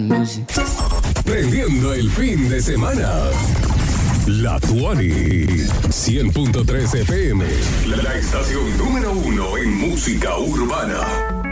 Prendiendo el fin de semana. La Tuani 100.3 FM, la estación número 1 en música urbana.